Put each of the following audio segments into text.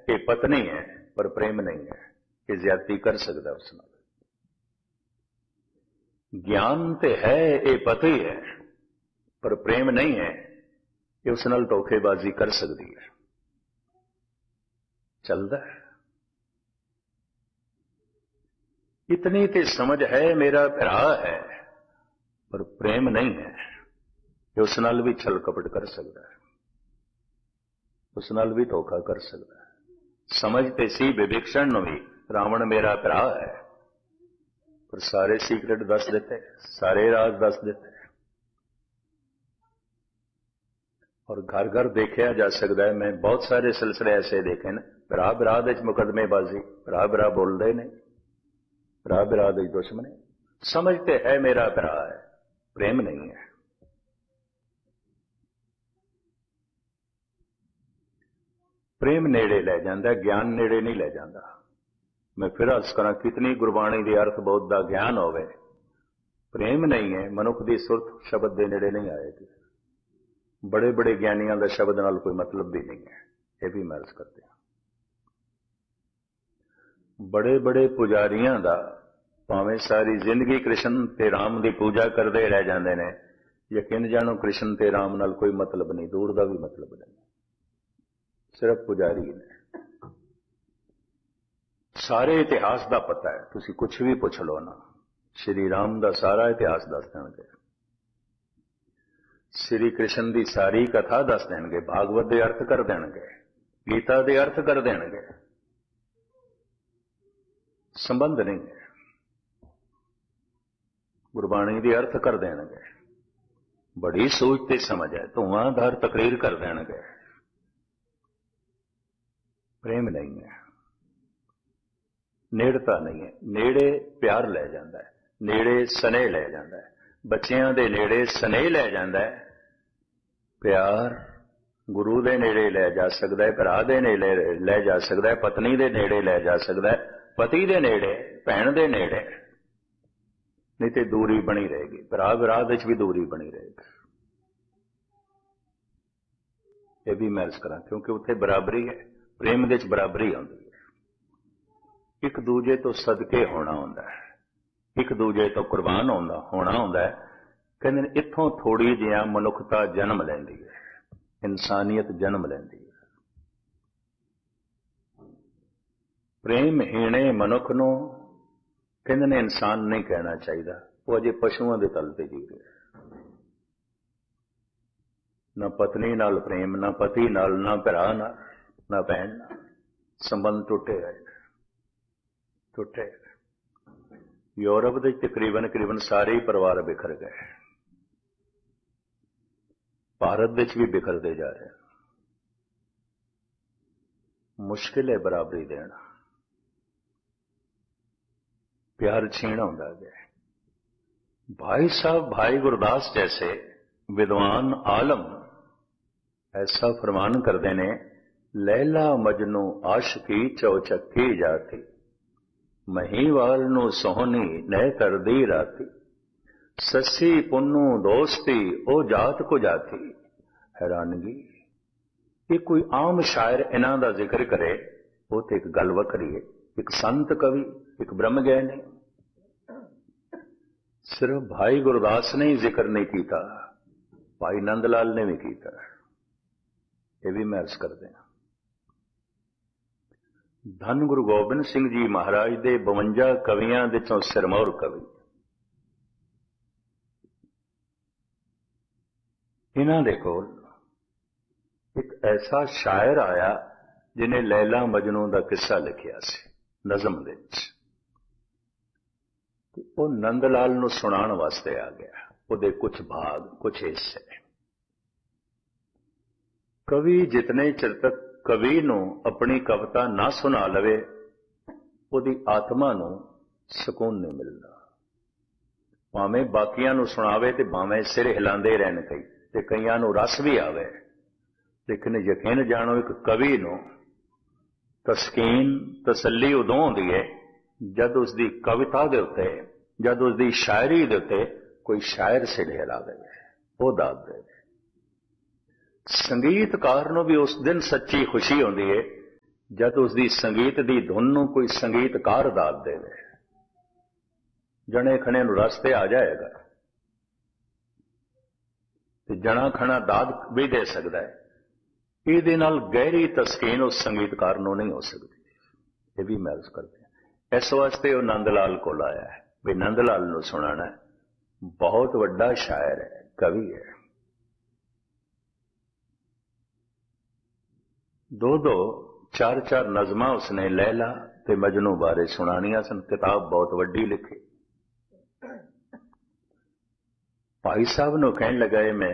ये पत्नी है पर प्रेम नहीं है, ये ज्यादती कर सकता उस नाल। ज्ञान ते है ये पति है पर प्रेम नहीं है, ये उस नाल धोखेबाजी कर सकती है। चलता है इतनी ते समझ है मेरा भरा है पर प्रेम नहीं है, ये उस नाल भी छल कपट कर सकता है, उस नाल भी धोखा कर सकता है। समझते सी विभीषण भी रावण मेरा भरा है, पर सारे सीक्रेट दस देते, सारे राज दस देते। और घर घर देखा जा सकता है, मैं बहुत सारे सिलसिले ऐसे देखे ना, भरा भरा दे मुकदमेबाजी, भरा भरा बोलते नहीं, भरा भरा दे दुश्मनी। समझते है मेरा भरा है, प्रेम नहीं है। प्रेम नेड़े लै जाता, ज्ञान नेड़े नहीं लै जाता। मैं फिर अर्ज करा, कितनी गुरबाणी के अर्थ बोध का ज्ञान होवे, प्रेम नहीं है, मनुख की सुरत शब्द के नेड़े नहीं आएगी। बड़े बड़े ज्ञानियों का शब्द नाल कोई मतलब भी नहीं है, यह भी मैं अर्ज करते हैं। बड़े बड़े पुजारियों का भावें सारी जिंदगी कृष्ण ते राम की पूजा करते रह जाते हैं, यकीन जानो कृष्ण ते राम नाल कोई मतलब नहीं, दूर का भी मतलब नहीं, सिर्फ पुजारी ने। सारे इतिहास का पता है, तुसी कुछ भी पुछ लो ना, श्री राम का सारा इतिहास दस देंगे, श्री कृष्ण की सारी कथा दस देंगे, भागवत के अर्थ कर देंगे, गीता के अर्थ कर देंगे। संबंध नहीं है, गुरबाणी के अर्थ कर देंगे, बड़ी सोच ते समझ है, धुआंधार तकरीर कर देंगे। प्रेम नहीं है, नेड़ता नहीं है। नेड़े प्यार लै जाता है, नेड़े स्नेह लै जाता है, बच्चों के नेड़े स्नेह लै जाता है। प्यार गुरु के नेड़े लै जा सकता है, भरा के नेड़े लै जा सकता है, पत्नी के नेड़े लै जा सकता है, पति के नेड़े, भैन के नेड़े, नहीं तो दूरी बनी रहेगी। भरा भरा भी दूरी बनी रहेगी। यह भी मैं अर्ज करा, क्योंकि उत्थे बराबरी है, प्रेम दे बराबरी आती है। एक दूजे तो सदके होना होंदा है, एक दूजे तो कुर्बान होना होंदा है। कहते इत्थों थोड़ी जिहा मनुखता जन्म लैंदी है, इंसानियत जन्म लैंदी है। प्रेम हीणे मनुख नूं कहते ने इंसान नहीं कहना चाहिए, वो अजे पशुओं के तल ते जी रहे। ना पत्नी नाल प्रेम, ना पति नाल, ना भरा नाल, ना भैन नाल, संबंध टुटे है, टुटे। यूरोप के तकरीबन सारे ही परिवार बिखर गए, भारत विच भी बिखरते जा रहे हैं। मुश्किल है बराबरी देना, प्यार छीना होंदा गया। भाई साहब भाई गुरदास जैसे विद्वान आलम ऐसा फरमान करते ने, लैला मजनू आशिकी चौचक्की जाती, महीवाल नू सोहनी नह करदी राती, ससी पुन्नू दोस्ती ओ जात को जाती। हैरानगी, ये कोई आम शायर इन्हां दा जिक्र करे, वो तो एक गल वखरी है। एक संत कवि, एक ब्रह्म ज्ञानी, सिर्फ भाई गुरदास ने ही जिक्र नहीं किया, भाई नंदलाल ने भी किया। यह भी मैं अर्ज कर देना। धन गुरु गोबिंद सिंह जी महाराज दे 52 कवियां दे चों सिरमौर कवि, इन्हां दे कोल एक ऐसा शायर आया जिन्हें लैला मजनू का किस्सा लिखिया सी नज़म दे विच। वो नंदलाल नूं सुनाण वास्ते आ गया, उहदे कुछ भाग, कुछ हिस्से। कवि जितने चिर तक कवि नूं अपनी कविता ना सुना लवे, उहदी आत्मा नूं सुकून नहीं मिलता। भावें बाकियां नूं सुनावे ते भावें सिर हिलांदे रहन कई, ते कईयां नूं रस भी आवे, लेकिन यकीन जानो एक कवि नूं तस्कीन तसल्ली उदों होंदी है जद उसकी कविता दे उत्ते, जद उसकी शायरी दे उत्ते कोई शायर सिर हिला दे, वो दाद दे। संगीतकार नूं भी उस दिन सच्ची खुशी होंदी है जद उसकी संगीत की धुन नूं कोई संगीतकार दाद देवे, जने खने नूं रस्ते आ जाएगा। ते जना खना दाद भी दे सकता है, ਇਹਦੇ ਨਾਲ गहरी तस्कीन उस संगीतकार ਨੂੰ नहीं हो सकती। ये भी महसूस करते हैं। इस वास्ते वो नंद लाल को आया है भी नंद लाल नूं सुनाना है। बहुत वड्डा शायर है, कवि है। दो दो चार चार नज़मां उसने लैला ते मजनू बारे सुनानियां सन। किताब बहुत वड्डी लिखी। भाई साहब नूं कहण लगा मैं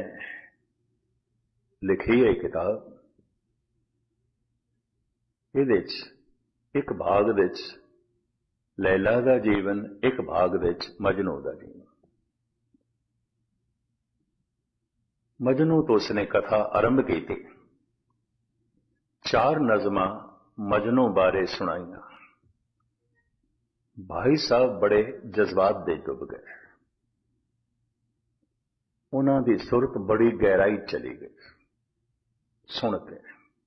लिखी है किताब, ਇਹਦੇ 'ਚ ਇੱਕ ਭਾਗ ਦੇ 'ਚ लैला का जीवन, एक भाग विच मजनू का जीवन। मजनू तो उसने कथा आरंभ की थी। 4 नज़मां मजनू बारे सुनाइया। भाई साहब बड़े जज्बात दे डुब गए। उन्हां दी सुरत बड़ी गहराई चली गई सुन के।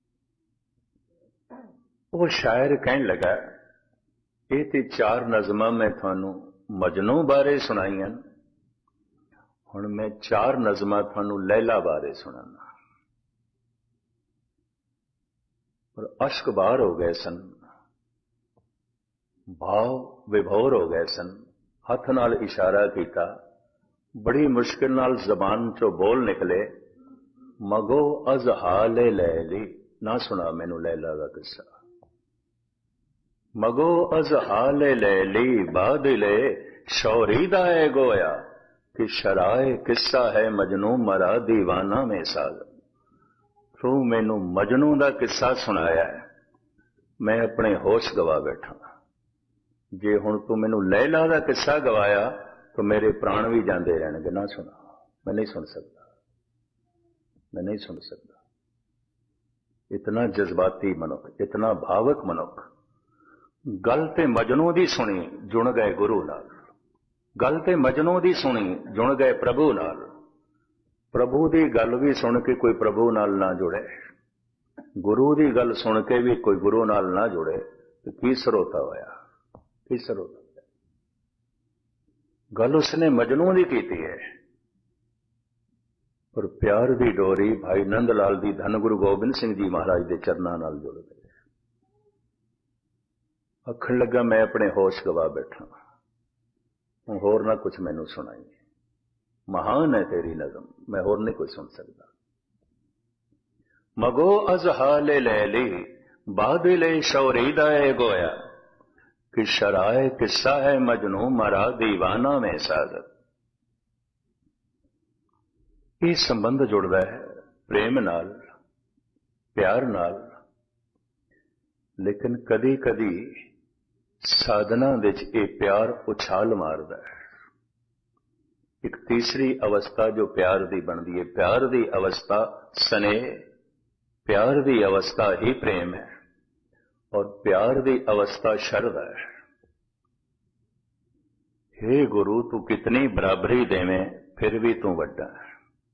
वो शायर कहन लगा ये ते 4 नज़मां मैं थानू मजनू बारे सुनाइयां, हुण मैं 4 नज़मां थानू लैला बारे सुनाना। और अश्क बाहर हो गए सन, भाव विभोर हो गए सन। हथ नाल इशारा किया, बड़ी मुश्किल नाल जबान चो बोल निकले, मगो अज हाले लैली। ना सुना मैनू लैला का किस्सा। मगो अज हाले लैली बादिले शौरीदा है गोया, कि शराए किस्सा है मजनू मरा दीवाना में साग। तू मैनू मजनू का किस्सा सुनाया है, मैं अपने होश गवा बैठा। जे हुण तू मैनू लैला का किस्सा गवाया तो मेरे प्राण भी जाते रहणगे। ना सुना, मैं नहीं सुन सकता, मैं नहीं सुन सकता। इतना जज्बाती मनुख, इतना भावक मनुख। गल ते मजनू दी सुनी, जुड़ गए गुरु नाल। गल ते मजनू दी सुनी, जुड़ गए प्रभु नाल। प्रभु दी गल भी सुन के कोई प्रभु नाल ना जुड़े, गुरु दी गल सुन के भी कोई गुरु नाल ना जुड़े, तो की सरोता होया, की सरोता। गल उसने मजनू दी कीती है, पर प्यार दी डोरी भाई नंद लाल दी धन गुरु गोबिंद सिंह जी महाराज दे चरनां नाल जुड़ गई। आखण लगा मैं अपने होश गवा बैठा, होर ना कुछ मैनू सुनाई। महान है तेरी नज़म, मैं होर नहीं कुछ सुन सकता। मगो अज हाले लैली बादिले शौरीदा है गोया, कि शराए किस्सा है मजनू मरा दीवाना में सागर। ये संबंध जुड़ता है प्रेम नाल, प्यार नाल। लेकिन कदी कदी साधना विच ये प्यार उछाल मारदा है। एक तीसरी अवस्था जो प्यार दी बनदी है, प्यार दी अवस्था स्नेह, प्यार दी अवस्था ही प्रेम है, और प्यार दी अवस्था शरधा है। हे गुरु तू कितनी बराबरी देवें फिर भी तू वड्डा है।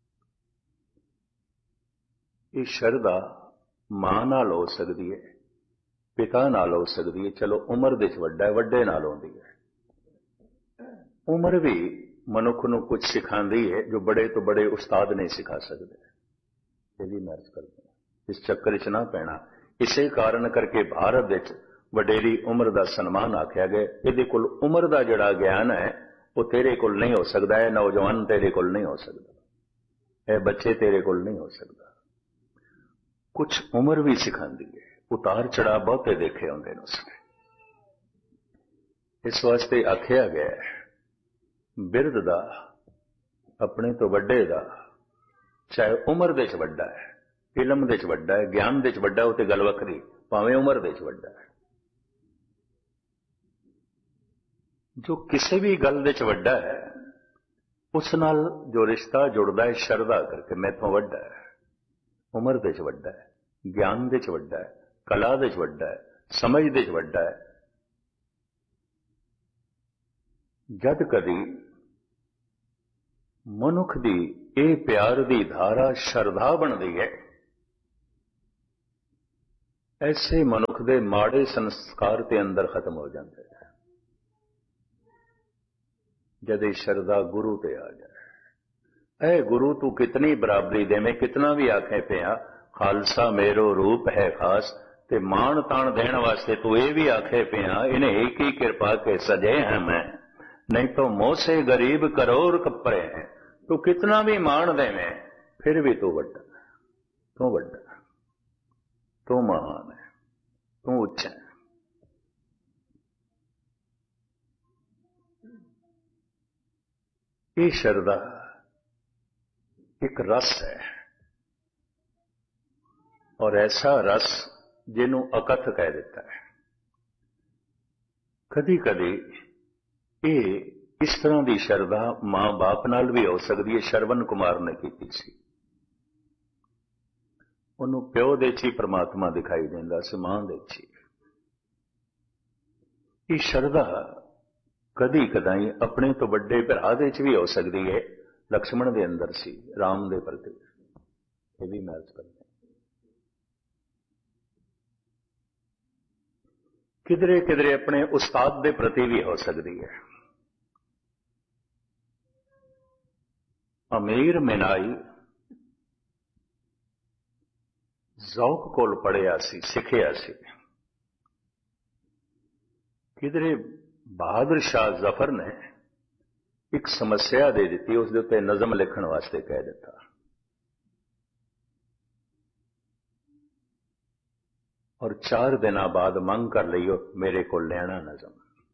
ये शरधा मां नाल हो सकती है, पिता नाल हो सकती है। चलो उम्र दे वड्डा है, वड्डे नाल होंदी है। उम्र भी मनुख नूं कुछ सिखांदी है जो बड़े तो बड़े उस्ताद नहीं सिखा सकते। ये भी महसूस करते हैं, इस चक्कर च ना पैना। इसे कारण करके भारत विच वडेरी उम्र का सन्मान आख्या गया। इहदे कोल उम्र का जिहड़ा ज्ञान है वो तेरे कोल नहीं हो सकता है। नौजवान तेरे कोल नहीं हो सकता है, बच्चे तेरे कोल नहीं हो सकता। कुछ उम्र भी सिखांदी है, उतार चढ़ा बहुते देखे होंगे उसने। इस वास्ते आख्या गया है बिरद दा अपने तो वड्डे दा, चाहे उम्र दे च वड्डा है, इलम दे च वड्डा है, ज्ञान दे च वड्डा है, वो तो गल वखरी, भावें उम्र दे च वड्डा है। जो किसी भी गल दे च वड्डा है उस नाल जो रिश्ता जुड़ता है शरधा करके, मैथों वड्डा है, उम्र दे च वड्डा है, ज्ञान दे च वड्डा है, कला दे च वड्डा है, समझ दे च वड्डा है। जद कदी मनुख दी ये प्यार दी धारा शरधा बनती है, ऐसे मनुख ਦੇ ਮਾੜੇ ਸੰਸਕਾਰ ਤੇ ਅੰਦਰ ਖਤਮ ਹੋ ਜਾਂਦੇ जद शरदा गुरु ते आ जाए। ऐ गुरु तू कितनी बराबरी देवे, कितना भी आखे पिया खालसा मेरो रूप है खास, ते मान तान देने वास्ते तू ये भी आखे पिया इन्हें एक ही कृपा के सजे हैं मैं, नहीं तो मोसे गरीब करोड़ कपरे हैं। तू कितना भी मान देवे फिर भी तू वड्डा, तू वड्डा, तू महान है, तू उच्च है। ये शरदा एक रस है, और ऐसा रस जिन्हों अकथ कह देता है। कदी कदी ये इस तरह की शरदा मां बाप नाल भी हो सकती है। श्रवण कुमार ने की सी, उन्होंने प्यो दे ची परमात्मा दिखाई देंदा सी, मां दे ची। ये शरदा कदी कदाई अपने तो बड़े भरा दे च भी हो सकती है। लक्ष्मण दे अंदर सी, राम दे प्रति ये भी मैच करते। किधरे किधरे अपने उस्ताद दे प्रति भी हो सकती है। अमीर मिनाई जौक कोल पढ़िया सी, सिखिया सी। किधरे बहादुर शाह जफर ने एक समस्या दे दी, उसके उत्ते नज़म लिखण वास्ते कह दिता। और 4 दिन बाद मंग कर लियो मेरे को लेना नज़म।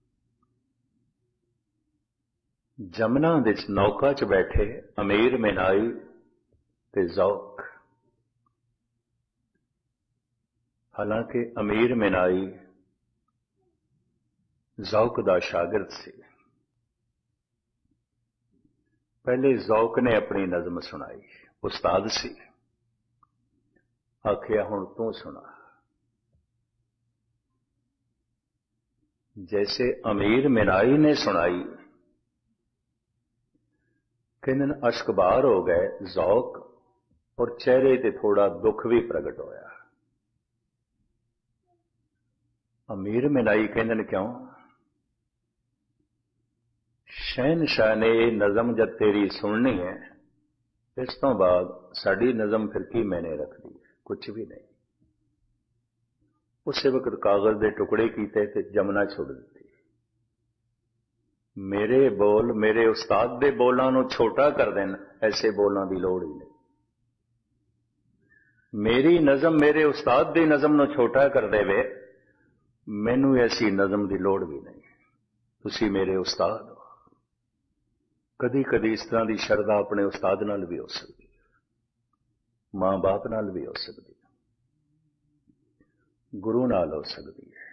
जमुना दे नौका च बैठे अमीर मिनाई ते जौक। हालांकि अमीर मिनाई जौक दा शागिर्द सी। पहले जौक ने अपनी नज़म सुनाई, उस्ताद सी, आखिया हुण तू सुना। जैसे अमीर मिनाई ने सुनाई, किन अश्कबार हो गए जौक, और चेहरे ते थोड़ा दुख भी प्रगट होया। अमीर मिनाई कहंदे क्यों? शहनशाह ने ये नज़म जब तेरी सुननी है, इस तो बाद साड़ी नज़म फिर की मैंने रख दी, कुछ भी नहीं। उस वक्त कागज के टुकड़े किए थे, जमुना छोड़ दी। मेरे बोल मेरे उस्ताद के बोलों को छोटा कर देन, ऐसे बोलों की लोड़ ही नहीं। मेरी नज़म मेरे उस्ताद की नज़म को छोटा कर देवे, मैनू ऐसी नज़म की लोड़ भी नहीं। तुसी मेरे उस्ताद हो। कदी कदी इस तरह की शरदा अपने उस्ताद नाल भी हो सकती है, मां बाप नाल भी हो सकती है, गुरु नाल हो सकती है।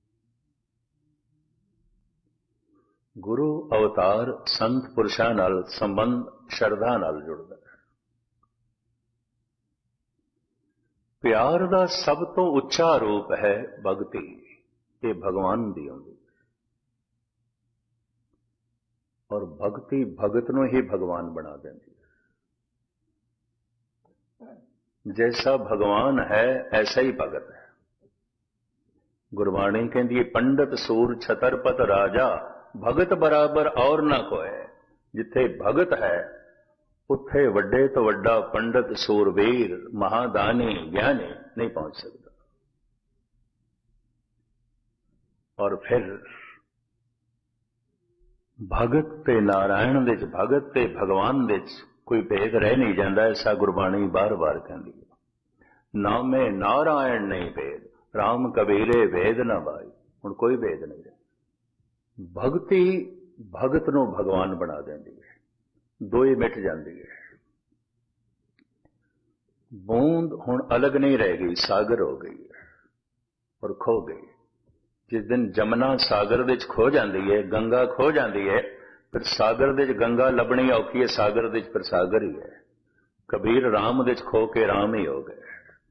गुरु अवतार संत पुरुषां नाल संबंध शरदा नाल जुड़दा है। प्यार का सब तो उच्चा रूप है भगती, ये भगवान दी होंदी। और भक्ति भगत नूं ही भगवान बना देती है। जैसा भगवान है ऐसा ही भगत है। गुरबाणी कहती है पंडित सूर छतरपत राजा, भगत बराबर और ना कोई। जिथे भगत है उत्थे वड्डे तो वड्डा पंडित सूरवीर महादानी ज्ञानी नहीं पहुंच सकता। और फिर भगत ते नारायण दे च, भगत ते भगवान दे च कोई भेद रह नहीं जाता। ऐसा गुरबाणी बार बार कहती है। नामे नारायण नहीं भेद, राम कबीरे भेद न भाई। हुण कोई भेद नहीं रहा। भगती भगत नूं भगवान बना देंदी है, दो ही मिट जाती है। बूंद हुण अलग नहीं रह गई, सागर हो गई है और खो गई। जिस दिन जमुना सागर दे खो जाती है, गंगा खो जाती है, फिर सागर दे गंगा लभनी औखी है, सागर दे फिर सागर ही है। कबीर राम दे खो के राम ही हो गए।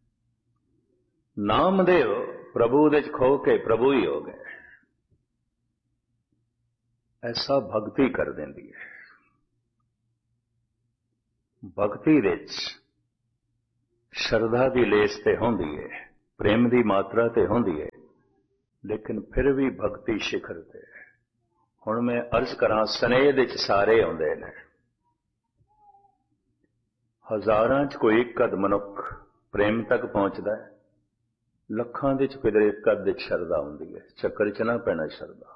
नामदेव प्रभु दे खो के प्रभु ही हो गए। ऐसा भक्ति कर देंदी है। भक्ति दे शरधा की लेस ते होंदी है, प्रेम की मात्रा ते होंदी है, लेकिन फिर भी भगती शिखर ते। हुण मैं अर्ज करां, स्नेह दे च सारे आउंदे ने, हज़ारां च कोई एक अध मनुख प्रेम तक पहुंचदा है, ਲੱਖਾਂ ਦੇ ਚ ਕਿਧਰੇ ਇੱਕ ਅੱਧ ਸ਼ਰਧਾ ਹੁੰਦੀ ਹੈ। ਚੱਕਰ ਚ ਨਾ ਪੈਣਾ ਸ਼ਰਧਾ।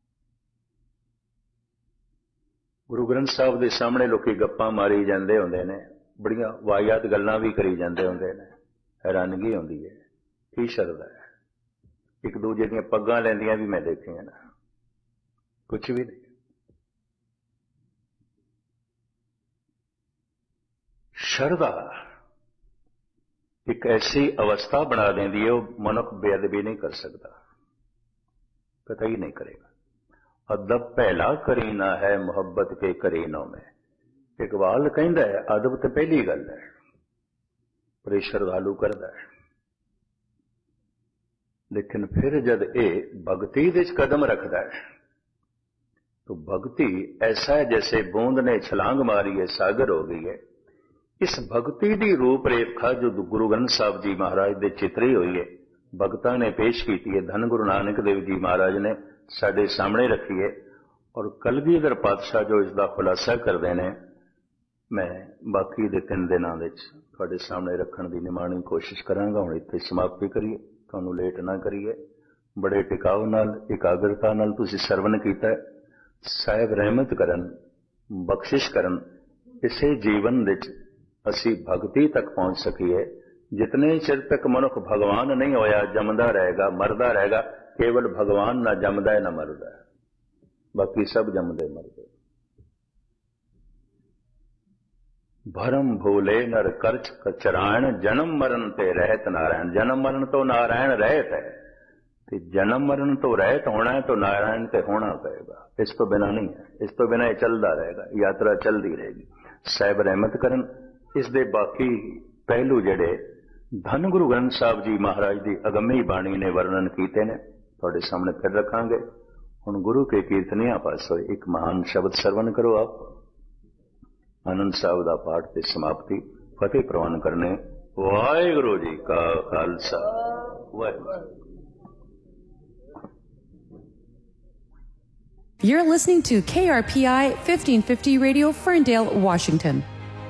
ਗੁਰੂ ਗ੍ਰੰਥ ਸਾਹਿਬ ਦੇ ਸਾਹਮਣੇ ਲੋਕੀ ਗੱਪਾਂ ਮਾਰੀ ਜਾਂਦੇ ਹੁੰਦੇ ਨੇ, ਬੜੀਆਂ ਵਾਹਿਯਾਤ ਗੱਲਾਂ ਵੀ ਕਰੀ ਜਾਂਦੇ ਹੁੰਦੇ ਨੇ, ਹੈਰਾਨਗੀ ਹੁੰਦੀ ਹੈ ਕੀ ਸ਼ਰਧਾ ਹੈ। ਇੱਕ ਦੂਜੇ ਦੀਆਂ ਪੱਗਾਂ ਲੈਂਦੀਆਂ ਵੀ ਮੈਂ ਦੇਖੀਆਂ ਨਾ, ਕੁਛ ਵੀ ਨਹੀਂ। ਸ਼ਰਧਾ एक ऐसी अवस्था बना देंदी है, वो मनुख बेअदबी नहीं कर सकता, कतई नहीं करेगा। अदब पहला करीना है मुहब्बत के करीनों में। इकबाल कहता है अदब तो पहली गल है, पर ये श्रद्धालु करता है। लेकिन फिर जब ये भगती दे कदम रखता है तो भगती ऐसा है जैसे बूंद ने छलांग मारी है, सागर हो गई है। इस भगती की रूपरेखा जो गुरु ग्रंथ साहब जी महाराज दे चितरी हुई है, भगतां ने पेश की है, धन गुरु नानक देव जी महाराज ने साडे सामने रखी है, और कलगीधर पातशाह जो इसका खुलासा करते हैं, मैं बाकी दे 3 दिनों तुहाडे सामने रखण की निमाणी कोशिश करांगा। हुण इत्थे समाप्ति करिए, तुहानूं लेट ना करिए। बड़े टिकाव नाल एकाग्रता नाल तुसीं सरवण कीता है। साहिब रहमत करन, बख्शिश करन, इसे जीवन विच असी भगती तक पहुंच सकीए। जितने चिर तक मनुख भगवान नहीं होया, जमदा रहेगा, मरदा रहेगा। केवल भगवान ना जमदा है ना मरदा है, बाकी सब जमदे मरदे। भरम भूले नर करच कचरायण, जन्म मरण ते रहत नारायण। जन्म मरण तो नारायण रहत है, ते जन्म मरण तो रहत होना है, तो नारायण ते होना पड़ेगा। इस तो बिना नहीं है, इस तो बिना ये चलता रहेगा, यात्रा चलती रहेगी। साहिब रहमत करन। इस दे बाकी पहलू जेड़े धन गुरु ग्रंथ साहब जी महाराज की अगमी बाणी ने वर्णन किए ने, तुहाडे सामने फिर रखांगे। हुण गुरु के कीर्तनियां पासों एक महान शब्द सरवण करो। आप आनंद साहब का पाठ की समाप्ति फतेह प्रवान करने। वाहिगुरू जी का Khalsa, Waheguru. You're listening to KRPI 1550 Radio, Ferndale, Washington.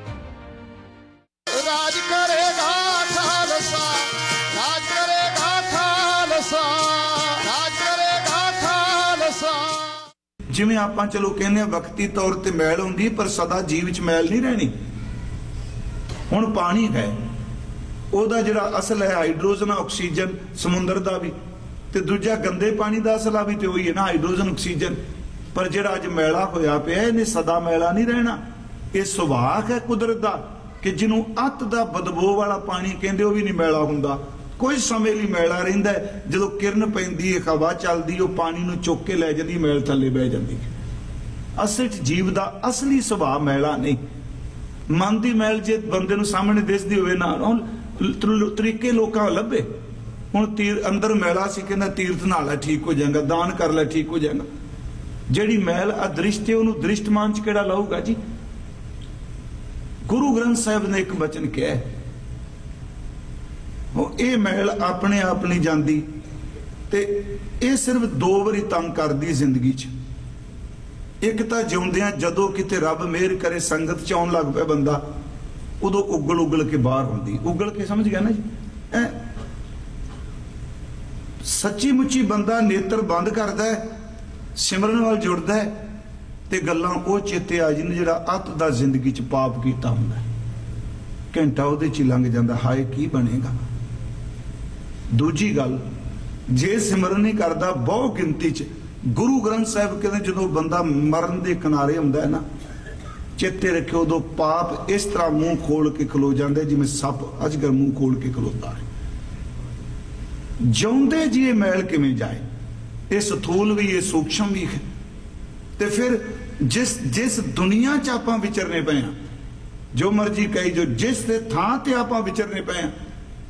राज करेगा खालसा, राज करेगा खालसा, राज करेगा खालसा। जिवें आपां चलो कहने वक्ती तौर ते मैल हुंदी, पर सदा जीव च मैल नहीं रहनी। हुण पानी है, ओदा जिहड़ा असल है हाइड्रोजन ऑक्सीजन समुंदर दा भी, ते दूजा गंदे पानी दा असला भी ते ओही है ना, हाइड्रोजन ऑक्सीजन। पर जिहड़ा अज मैला होया पिया, इहने सदा मैला नहीं रहना। ये सुभाग है कुदरत दा कि जिन्हों अत दा बदबू वाला पानी कहते वो भी नहीं मैला हुंदा, कुछ समय लिए मैला रहिंदा है। जदों किरण पैंदी है, हवा चलदी, वो पानी नूं चुक के लै जांदी, मैल थल्ले बह जांदी है। असल च जीव दा असली सुभाव मैला नहीं। मन दी मैल जे बंदे नूं सामने दिसदी होवे ना, तरीके लोकां लभे। हुण तीर अंदर मैला सी, कहंदा तीर्थ नाल ठीक हो जाएगा, दान कर लै ठीक हो जाएगा। जिहड़ी मैल अदृष्ट है उहनूं दृष्टमान च किहड़ा लाऊगा जी। गुरु ग्रंथ साहिब ने एक वचन कहा है, ये मैल अपने आप नहीं जाती, ते ये सिर्फ 2 बारी तंग करती जिंदगी च। एक तो जिउंदियां जदों किते रब मेहर करे संगत च आउण लग पिया बंदा, उदों उगल उगल के बाहर हुंदी। उगल के समझ गया ना जी। सच्ची मुच्ची बंदा नेत्र बंद करता है, सिमरन वाल जुड़ता है, ते गल्लां वो चेते आ जिन्हें जिहड़ा अत दा जिंदगी च पाप कीता हुंदा, घंटा उहदे च लंघ जांदा, हाय की बनेगा। दूजी गल, जे सिमरन नहीं करदा बहु गिनती च, गुरु ग्रंथ साहिब कहते जो बंदा मरण के किनारे हुंदा है ना, चेते रखियो उदों पाप इस तरह मुंह खोल के खलो जाते जिवें सप अजगर मुंह खोल के खलोता है। जिउंदे जी ये मैल किवें जाए, ये स्थूल भी ये सूक्ष्म भी है। ते फिर जिस दुनिया च आपां विचरने पे हैं, जो मर्जी कही जो जिस थां ते आपां विचरने पे हैं,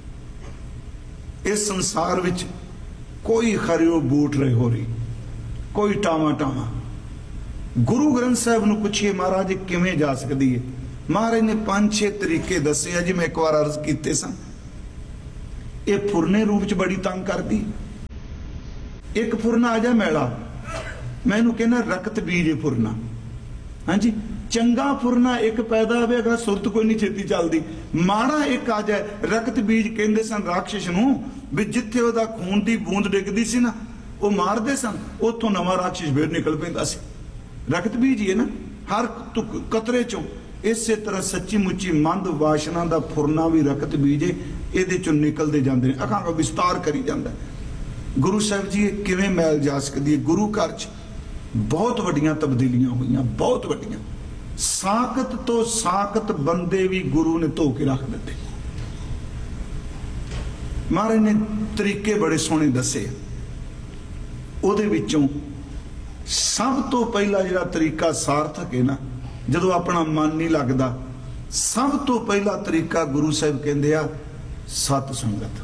इस संसार विच कोई खरियो बूट रहे हो रही, कोई टावा टावा। गुरु ग्रंथ साहब नूं पुछिए महाराज किवें जा सकदी है। महाराज ने 5-6 तरीके दसे है जी, मैं एक बार अर्ज कीते सन। ये फुरने रूप च बड़ी तंग करदी, एक फुरना आ जाए मैला, मैं इहनूं कहना रकत बीज फुरना। हाँ जी, चंगा फुरना एक पैदा होगा, सुरत कोई नहीं छेती चलती। माड़ा एक आ जाए रकत बीज कहते सन राक्षस नूं, भी जिथे ओहदा खून की बूंद डिगदी सी ना वो मारदे सन, उतों नवा राक्षस फिर निकल पैंदा सी। रकत बीज ही है ना हर कतरे चों। इसे तरह सच्ची मुच्ची मंद वासना का फुरना भी रकत बीज है, ये चों निकलते जाते हैं, अखां विस्तार करी जाता है। गुरु साहब जी किवें मैल जा सकती है? गुरु घर च बहुत वड्डियां तब्दीलियां हुई, बहुत वड्डियां। साकत तो साकत बंदे भी गुरु ने धो के रख दिते। महाराज ने तरीके बड़े सोहने दसे, उहदे विचों सब तो पहला जिहड़ा तरीका सार्थक है ना, जदों अपना मन नहीं लगता, सब तो पहला तरीका गुरु साहब कहंदे आ सत संगत।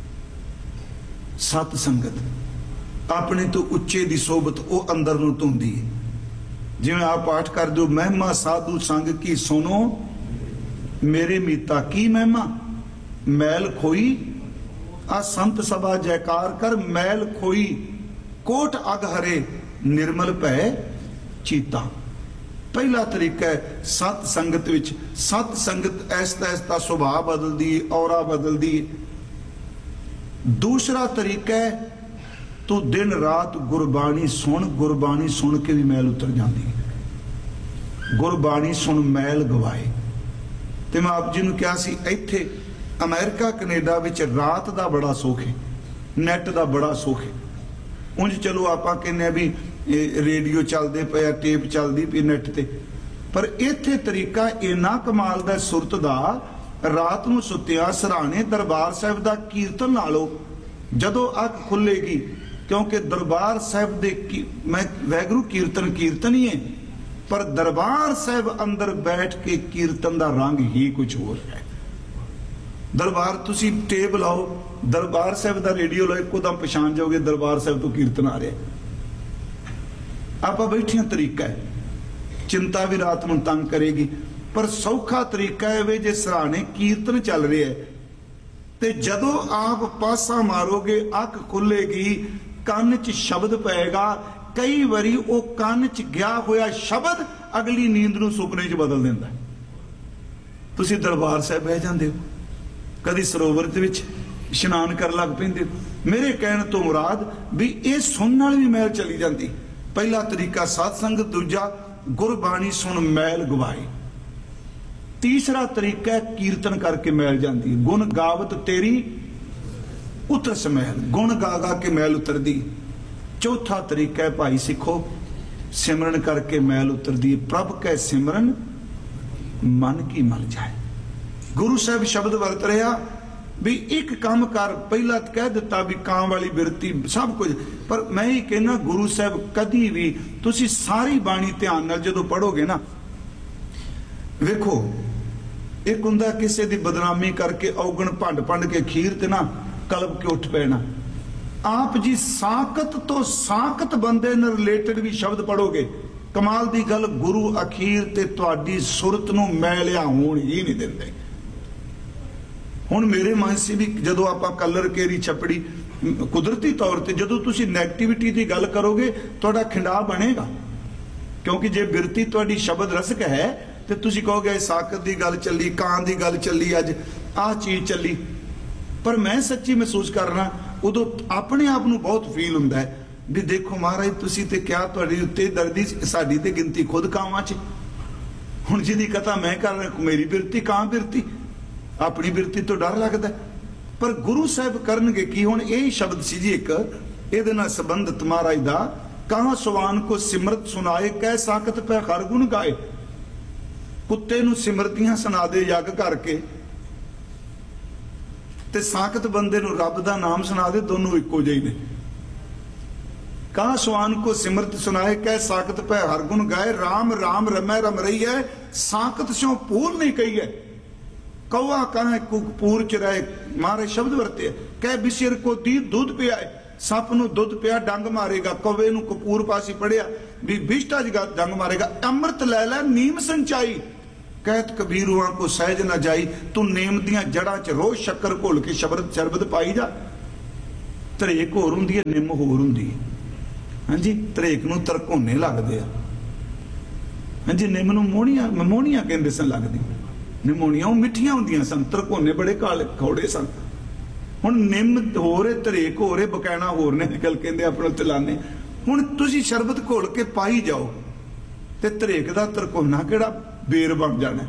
सत संगत अपने तो उच्चे दी सोबत वो अंदर नूं धुंदी है। जिवें आप पाठ कर दो, महिमा साधु संग की सुनो मेरे मीता की महिमा, मैल खोई आ संत सभा जयकार कर, मैल खोई कोट अग हरे निर्मल भै चीता। पहला तरीका है सत संगत विच। सत संगत ऐसा ऐसा सुभाव बदलदी, औरा बदलदी। दूसरा तरीका है तू दिन रात गुरबाणी सुन, गुरबाणी सुन के भी मैल उतर जाती है। गुरबाणी सुन मैल गवाए। तो मैं आप जी नूं कहा सी, इत्थे अमेरिका कनेडा विच रात का बड़ा सुख है, नैट का बड़ा सुख है। उंज चलो आप कहने भी रेडियो चलते पे, टेप चलती पई नैट ते, पर इत्थे तरीका इन्ना कमाल दा सुरत दा, रात नूं सुत्तिया सराहने दरबार साहिब दा कीर्तन ला लो। जदों अख खुलेगी, क्योंकि दरबार साहिब दे मैं वैगुरू कीर्तन कीर्तन ही है, पर दरबार साहिब अंदर बैठ के कीर्तन दा रंग ही कुछ होर है। दरबार तुसी टेप लाओ, दरबार साहिब दा रेडियो लाओ, इको दम पछाण जाओगे दरबार साहिब तो कीर्तन आ रहा। आप बैठिया तरीका है, चिंता भी रात नूं तंग करेगी, पर सौखा तरीका है वे जे सराहने कीर्तन चल रहा है, ते जदों आप पासा मारोगे अख खुलेगी, कान च शब्द पेगा। कई बारी वो कान च गया होया शब्द अगली नींद नूं सुपने च बदल दिंदा है। तुसीं दरबार साहिब बह जांदे हो, कदी सरोवर दे विच इशनान कर लग पैंदे हो। मेरे कहण तो मुराद भी ये सुनने नाल भी मैल चली जाती। पहला तरीका सत्संग, दूजा गुरबाणी सुन मैल गवाए। तीसरा तरीका है कीर्तन करके मैल जाती है। गुण गावत तेरी उतरस मैल, गुण गा गा के मैल उतरदी। चौथा तरीका है भाई सिखो, सिमरन करके मैल उतरदी। प्रभ कै सिमरन मन की मर जाए। गुरु साहब शब्द वरत रहा भी एक काम कर, पहला कह दिता भी कां वाली बिरती सब कुछ, पर मैं ही कहना गुरु साहब कदी भी तुसी सारी बाणी ध्यान नाल जदों पढ़ोगे ना, वेखो एक हुंदा किसी दी बदनामी करके औगण भंड भंड के खीर ते ना कलप के उठ पैना। आप जी साकत तो साकत बंदे ने रिलेटेड भी शब्द पढ़ोगे, कमाल दी गल गुरु अखीर ते तुहाडी सुरत नूं मैलिया होण ही नहीं दिंदे। हुण मेरे मन से भी जदों आपां कलर केरी छपड़ी कुदरती तौर पर जदों तुसीं नैगेटिविटी की गल करोगे तुहाडा खिंडा बनेगा, क्योंकि जे बिरती तुहाडी शब्द रसक है तो तुसीं कहोगे साकत की गल चली, कां की गल चली, अज आ चीज चली। पर मैं सच्ची महसूस करना उदों अपने आप नूं बहुत फील हुंदा है भी देखो महाराज तुसीं ते क्या तुहाडे उत्ते दर्दी, साडी ते गिनती खुद कावां च। हुण जिहदी कथा मैं कर रहा, मेरी बिरती कां बिरती, अपनी बिरती तो डर लगता है। पर गुरु साहब करनगे की? हुण यही शब्द सी जी एक इहदे नाल संबंधित महाराज दा, कहां सुवान को सिमरत सुनाए कै साकत पै हर गुण गाए। कुत्ते नूं सिमरतियां सुना दे यग करके ते साकत बंदे नूं रब दा नाम सुना दे, दोनों इक्को जिहे ने। कहां सुवान को सिमरत सुनाए कै साकत पै हर गुण गाए, राम राम रमै रम रही है, साकत स्यों पूर नहीं कही है। कौआ कहें कुकपूर च रहे, मारे शब्द वरते कह बिसिर को दी दूध पियाए, सप नूं दुध पिया डंग मारेगा, कौवे नूं कपूर पासी पढ़िया भी बिष्टा जगा डंग मारेगा। अमृत लै लै नीम संचाई, कहत कबीरुआं को सहज न जाई, तू नीम दियां जड़ां च रोज शक्कर घोल के शरबत पाई जा। ਧਰੇਕ ਹੋਰ ਹੁੰਦੀ ਹੈ, ਨਿੰਮ ਹੋਰ ਹੁੰਦੀ ਹੈ। ਹਾਂਜੀ, ਧਰੇਕ ਨੂੰ ਤਰਕੋਨੇ ਲੱਗਦੇ ਆ, ਹਾਂਜੀ, ਨਿੰਮ ਨੂੰ ਮੋਹਣੀਆਂ ਕਹਿੰਦੇ ਸਨ ਲੱਗਦੀ। ਨਿਮੋਣੀਆਂ ਉਹ ਮਿੱਠੀਆਂ ਹੁੰਦੀਆਂ ਸਨ, ਤਰਕੋਨੇ ਬੜੇ ਕਾਲੇ ਖੌੜੇ ਸਨ। ਹੁਣ ਨਿੰਮ ਹੋਰ ਹੈ, ਧਰੇਕ ਹੋਰ ਹੈ, ਬਕੈਣਾ ਹੋਰ ਨੇ, ਗੱਲ ਕਹਿੰਦੇ ਆਪਣੇ ਉੱਤੇ ਲਾਣੇ। ਹੁਣ ਤੁਸੀਂ ਸ਼ਰਬਤ ਘੋਲ ਕੇ ਪਾਈ ਜਾਓ ਤੇ ਧਰੇਕ ਦਾ ਤਰਕੋਨਾ ਕਿਹੜਾ ਬੇਰ ਬਣ ਜਾਣਾ।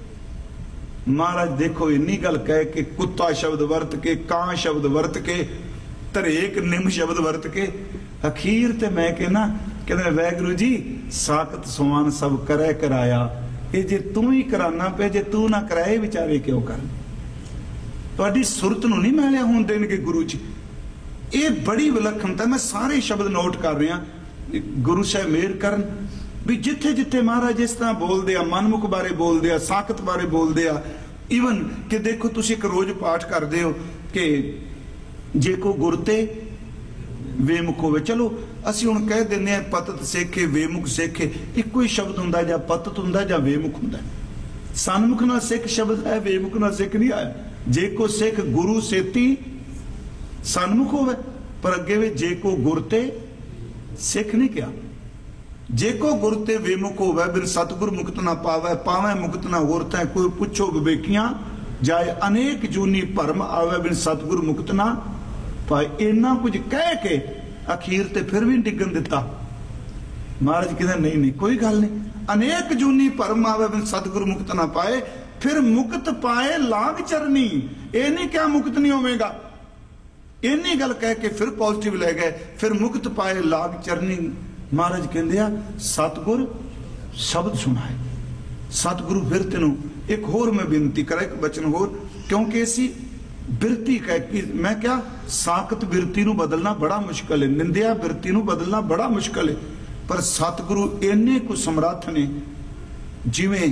ਮਹਾਰਾਜ ਦੇਖੋ ਇੰਨੀ ਗੱਲ ਕਹਿ ਕੇ, ਕੁੱਤਾ ਸ਼ਬਦ ਵਰਤ ਕੇ, ਕਾਂ ਸ਼ਬਦ ਵਰਤ ਕੇ, ਧਰੇਕ ਨਿੰਮ ਸ਼ਬਦ ਵਰਤ ਕੇ, ਅਖੀਰ ਤੇ ਮੈਂ ਕਹਿੰਦੇ ਵਾਹਿਗੁਰੂ ਜੀ ਸਾਖਤ ਸਮਾਨ ਸਭ ਕਰੇ ਕਰਾਇਆ। ਇਹ ਜੇ ਤੂੰ ਹੀ ਕਰਾਨਾ ਪਿਆ, ਜੇ ਤੂੰ ਨਾ ਕਰਾਏ ਵਿਚਾਰੇ ਕਿਉਂ ਕਰਨ। ਤੁਹਾਡੀ ਸੁਰਤ ਨੂੰ ਨਹੀਂ ਮੈਲਿਆ ਹੋਣ ਦੇਣਗੇ ਗੁਰੂ ਜੀ। ਇਹ ਬੜੀ ਵਿਲੱਖਣਤਾ। ਮੈਂ ਸਾਰੇ ਸ਼ਬਦ ਨੋਟ ਕਰ ਰਿਹਾ, ਗੁਰੂ ਸਾਹਿਬ ਮਿਹਰ ਕਰਨ ਵੀ ਜਿੱਥੇ ਜਿੱਥੇ ਮਹਾਰਾਜ ਇਸ ਤਰ੍ਹਾਂ ਬੋਲਦੇ ਆ, ਮਨਮੁਖ ਬਾਰੇ ਬੋਲਦੇ ਆ, ਸਾਖਤ ਬਾਰੇ ਬੋਲਦੇ ਆ। ਈਵਨ ਕਿ ਦੇਖੋ ਤੁਸੀਂ ਇੱਕ ਰੋਜ਼ ਪਾਠ ਕਰਦੇ ਹੋ ਕਿ ਜੇ ਕੋ ਗੁਰ ਤੇ ਵੇਮੁਖ ਹੋਵੇ। ਚਲੋ ਅਸੀਂ ਹੁਣ ਕਹਿ ਦਿੰਦੇ ਆ ਪਤਤ ਸੇਖੇ ਵੇਮੁਖ ਸੇਖੇ, ਇੱਕੋ ਹੀ ਸ਼ਬਦ ਹੁੰਦਾ, ਜਾਂ ਪਤਤ ਹੁੰਦਾ ਜਾਂ ਵੇਮੁਖ ਹੁੰਦਾ। ਸਨਮੁਖ ਨਾਲ ਸਿੱਖ ਸ਼ਬਦ ਹੈ, ਵੇਮੁਖ ਨਾਲ ਸਿੱਖ ਨਹੀਂ ਆਇਆ। ਜੇ ਕੋ ਸਿੱਖ ਗੁਰੂ ਸੇਤੀ ਸਨਮੁਖ ਹੋਵੇ, ਪਰ ਅੱਗੇ ਵੀ ਜੇ ਕੋ ਗੁਰ ਤੇ ਸਿੱਖ ਨਹੀਂ ਕਿਹਾ। ਜੇ ਕੋ ਗੁਰ ਤੇ ਵੇਮੁਖ ਹੋਵੇ, ਬਿਨ ਸਤਿਗੁਰ ਮੁਕਤ ਨਾ ਪਾਵੇ, ਪਾਵੇ ਮੁਕਤ ਨਾ ਹੋਰ ਤੈ ਕੋਈ ਪੁੱਛੋ ਵਿਵੇਕੀਆਂ, ਜਾਏ ਅਨੇਕ ਜੂਨੀ ਭਰਮ ਆਵੇ, ਬਿਨ ਸਤਿਗੁਰ ਮੁਕਤ ਨਾ ਪਾਏ। ਇੰਨਾ ਕੁਝ ਕਹਿ ਕੇ ਅਖੀਰ ਤੇ ਫਿਰ ਵੀ ਡਿੱਗਣ ਦਿੱਤਾ। ਮਹਾਰਾਜ ਕਹਿੰਦਾ ਨਹੀਂ ਨਹੀਂ ਕੋਈ ਗੱਲ ਨਹੀਂ, ਅਨੇਕ ਜੂਨੀ ਭਰਮ ਆਵੇ, ਬਿਨ ਸਤਿਗੁਰ ਮੁਕਤ ਨਾ ਪਾਏ। ਫਿਰ ਮੁਕਤ ਪਾਏ ਲਾਗ ਚਰਨੀ, ਇਹ ਨਹੀਂ ਕਿਹਾ ਮੁਕਤ ਨਹੀਂ ਹੋਵੇਗਾ। ਇੰਨੀ ਗੱਲ ਕਹਿ ਕੇ ਫਿਰ ਪੋਜ਼ਿਟਿਵ ਲੈ ਗਏ, ਫਿਰ ਮੁਕਤ ਪਾਏ ਲਾਗ ਚਰਨੀ। ਮਹਾਰਾਜ ਕਹਿੰਦੇ ਆ ਸਤਿਗੁਰ ਸ਼ਬਦ ਸੁਣਾਏ। ਸਤਿਗੁਰੂ ਫਿਰ ਤੈਨੂੰ ਇੱਕ ਹੋਰ ਮੈਂ ਬੇਨਤੀ ਕਰਾਂ, ਇੱਕ ਬਚਨ ਹੋਰ, ਕਿਉਂਕਿ ਅਸੀਂ ਬਿਰਤੀ ਕਹਿ ਕੇ ਮੈਂ ਕਿਹਾ ਸਾਖਤ ਬਿਰਤੀ ਨੂੰ ਬਦਲਣਾ ਬੜਾ ਮੁਸ਼ਕਲ ਹੈ, ਨਿੰਦਿਆ ਬਿਰਤੀ ਨੂੰ ਬਦਲਣਾ ਬੜਾ ਮੁਸ਼ਕਲ ਹੈ। ਪਰ ਸਤਿਗੁਰੂ ਇੰਨੇ ਕੁ ਸਮਰੱਥ ਨੇ, ਜਿਵੇਂ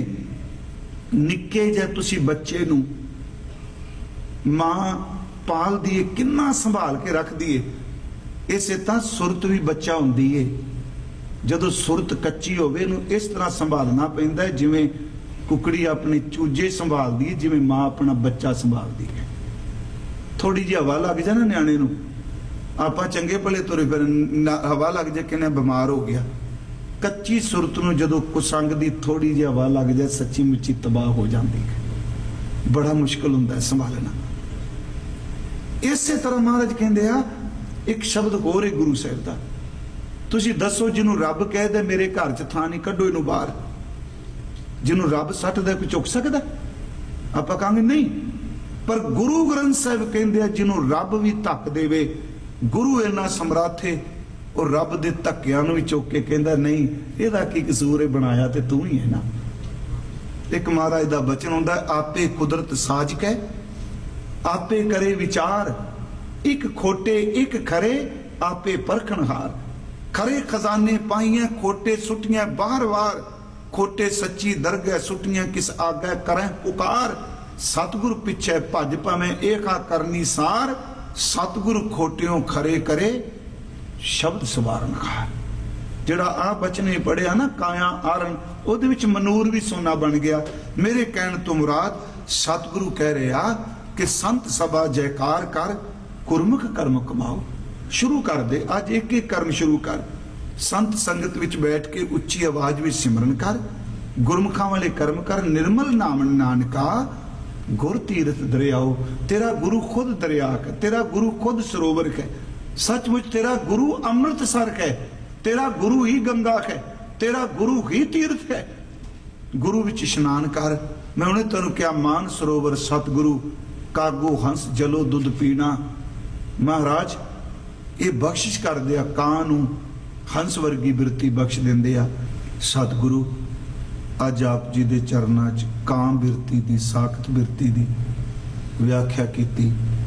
ਨਿੱਕੇ ਜਿਹੇ ਤੁਸੀਂ ਬੱਚੇ ਨੂੰ ਮਾਂ ਪਾਲਦੀ ਏ, ਕਿੰਨਾ ਸੰਭਾਲ ਕੇ ਰੱਖਦੀ ਏ, ਇਸੇ ਤਾਂ ਸੁਰਤ ਵੀ ਬੱਚਾ ਹੁੰਦੀ ਏ। ਜਦੋਂ ਸੁਰਤ ਕੱਚੀ ਹੋਵੇ ਇਹਨੂੰ ਇਸ ਤਰ੍ਹਾਂ ਸੰਭਾਲਣਾ ਪੈਂਦਾ ਹੈ ਜਿਵੇਂ ਕੁਕੜੀ ਆਪਣੇ ਚੂਜੇ ਸੰਭਾਲਦੀ ਹੈ, ਜਿਵੇਂ ਮਾਂ ਆਪਣਾ ਬੱਚਾ ਸੰਭਾਲਦੀ ਹੈ। ਥੋੜੀ ਜਿਹੀ ਹਵਾ ਲੱਗ ਜਾ ਨਾ ਨਿਆਣੇ ਨੂੰ, ਆਪਾਂ ਚੰਗੇ ਭਲੇ ਤੁਰੇ ਫਿਰ ਹਵਾ ਲੱਗ ਜਾ ਕਿਨੇ ਬਿਮਾਰ ਹੋ ਗਿਆ। ਕੱਚੀ ਸੁਰਤ ਨੂੰ ਜਦੋਂ ਕੁਸੰਗ ਦੀ ਥੋੜੀ ਜਿਹੀ ਹਵਾ ਲੱਗ ਜਾਏ, ਸੱਚੀ ਮੁੱਚੀ ਤਬਾਹ ਹੋ ਜਾਂਦੀ ਹੈ। ਬੜਾ ਮੁਸ਼ਕਲ ਹੁੰਦਾ ਹੈ ਸੰਭਾਲਣਾ। ਇਸੇ ਤਰ੍ਹਾਂ ਮਹਾਰਾਜ ਕਹਿੰਦੇ ਆ ਇੱਕ ਸ਼ਬਦ ਹੋਰ ਹੈ ਗੁਰੂ ਸਾਹਿਬ ਦਾ, ਤੁਸੀਂ ਦੱਸੋ ਜਿਹਨੂੰ ਰੱਬ ਕਹਿ ਦੇ ਮੇਰੇ ਘਰ 'ਚ ਥਾਂ ਨਹੀਂ, ਕੱਢੋ ਇਹਨੂੰ ਬਾਹਰ। ਜਿਹਨੂੰ ਰੱਬ ਸੱਟਦਾ ਕੋਈ ਚੁੱਕ ਸਕਦਾ? ਆਪਾਂ ਕਹਾਂਗੇ ਨਹੀਂ। ਪਰ ਗੁਰੂ ਗ੍ਰੰਥ ਸਾਹਿਬ ਕਹਿੰਦੇ ਆ ਜਿਹਨੂੰ ਰੱਬ ਵੀ ਧੱਕ ਦੇਵੇ, ਗੁਰੂ ਇੰਨਾ ਸਮਰੱਥ ਹੈ, ਉਹ ਰੱਬ ਦੇ ਧੱਕਿਆਂ ਨੂੰ ਵੀ ਚੁੱਕ ਕੇ ਕਹਿੰਦਾ ਨਹੀਂ ਇਹਦਾ ਕੀ ਕਸੂਰ ਹੈ, ਬਣਾਇਆ ਤੇ ਤੂੰ ਹੀ ਹੈ ਨਾ। ਇੱਕ ਮਹਾਰਾਜ ਦਾ ਬਚਨ ਹੁੰਦਾ, ਆਪੇ ਕੁਦਰਤ ਸਾਜ ਕੇ ਆਪੇ ਕਰੇ ਵਿਚਾਰ, ਇੱਕ ਖੋਟੇ ਇੱਕ ਖਰੇ ਆਪੇ ਪਰਖਣ ਹਾਰ। ਖਰੇ ਖਜ਼ਾਨੇ ਪਾਈਆਂ ਖੋਟੇ ਸੁੱਟੀਆਂ ਬਾਹਰ ਵਾਰ, ਖੋਟੇ ਸੱਚੀ ਦਰਗਹਿ ਸੁੱਟੀਆਂ ਕਿਸ ਆਗੈ ਕਰੈ ਪੁਕਾਰ। ਸਤਿਗੁਰ ਪਿੱਛੇ ਭੱਜ ਭਾਵੇਂ ਏਕਾ ਕਰਨੀ ਸਾਰ, ਸਤਿਗੁਰ ਖੋਟਿਓਂ ਖਰੇ ਕਰੇ ਸ਼ਬਦ ਸਵਾਰਨ ਹਾਰ। ਜਿਹੜਾ ਆ ਬਚਨੇ ਪੜਿਆ ਨਾ ਕਾਇਆ ਆਰਨ, ਉਹਦੇ ਵਿੱਚ ਮਨੂਰ ਵੀ ਸੋਨਾ ਬਣ ਗਿਆ। ਮੇਰੇ ਕਹਿਣ ਤੋਂ ਮੁਰਾਦ ਸਤਿਗੁਰੂ ਕਹਿ ਰਿਹਾ ਕਿ ਸੰਤ ਸਭਾ ਜੈਕਾਰ ਕਰ, ਗੁਰਮੁਖ ਕਰਮ ਕਮਾਓ। ਸ਼ੁਰੂ ਕਰ ਦੇ ਅੱਜ ਇੱਕ ਇੱਕ ਕਰਮ ਸ਼ੁਰੂ ਕਰ। ਸੰਤ ਸੰਗਤ ਵਿੱਚ ਬੈਠ ਕੇ ਉੱਚੀ ਆਵਾਜ਼ ਵਿੱਚ ਸਿਮਰਨ ਕਰ, ਗੁਰਮੁਖਾਂ ਵਾਲੇ ਕਰਮ ਕਰ। ਨਿਰਮਲ ਨਾਮ ਨਾਨਕਾ ਗੁਰ ਤੀਰਥ ਦਰਿਆਓ। ਤੇਰਾ ਗੁਰੂ ਖੁਦ ਦਰਿਆ ਹੈ, ਤੇਰਾ ਗੁਰੂ ਖੁਦ ਸਰੋਵਰ ਹੈ। ਸੱਚਮੁੱਚ ਤੇਰਾ ਗੁਰੂ ਅੰਮ੍ਰਿਤਸਰ ਹੈ, ਤੇਰਾ ਗੁਰੂ ਹੀ ਗੰਗਾ ਹੈ, ਤੇਰਾ ਗੁਰੂ ਹੀ ਤੀਰਥ ਹੈ। ਗੁਰੂ ਵਿੱਚ ਇਸ਼ਨਾਨ ਕਰ। ਮੈਂ ਉਹਨੇ ਤੁਹਾਨੂੰ ਕਿਹਾ ਮਾਨ ਸਰੋਵਰ ਸਤਿਗੁਰੂ, ਕਾਗੋ ਹੰਸ ਜਲੋ ਦੁੱਧ ਪੀਣਾ। ਮਹਾਰਾਜ ਇਹ ਬਖਸ਼ਿਸ਼ ਕਰਦੇ ਆ, ਕਾਂ ਨੂੰ ਹੰਸ ਵਰਗੀ ਬਿਰਤੀ ਬਖਸ਼ ਦਿੰਦੇ ਆ। ਸਤਿਗੁਰੂ ਅੱਜ ਆਪ ਜੀ ਦੇ ਚਰਨਾਂ 'ਚ ਕਾਂ ਬਿਰਤੀ ਦੀ, ਸਾਖਤ ਬਿਰਤੀ ਦੀ ਵਿਆਖਿਆ ਕੀਤੀ।